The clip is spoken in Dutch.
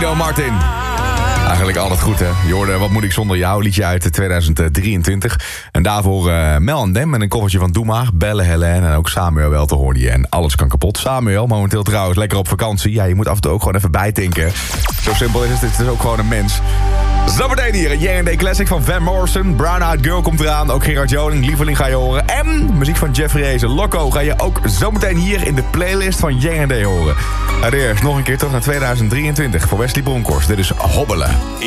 Dino Martin. Eigenlijk altijd goed, hè? Je hoorde Wat moet ik zonder jou, liedje uit 2023. En daarvoor Mel en Dem met een koffertje van Doe maar, Belle, Helene en ook Samuel wel te horen. En alles kan kapot. Samuel, momenteel trouwens lekker op vakantie. Ja, je moet af en toe ook gewoon even bijtinken. Zo simpel is het. Het is ook gewoon een mens. Zometeen hier een J&D Classic van Van Morrison. Brown Eyed Girl komt eraan. Ook Gerard Joling, Lieveling ga je horen. En muziek van Jeffrey Hazen, Loco, ga je ook zometeen hier in de playlist van J&D horen. Maar eerst nog een keer terug naar 2023 voor Wesley Bronkhorst. Dit is Hobbelen.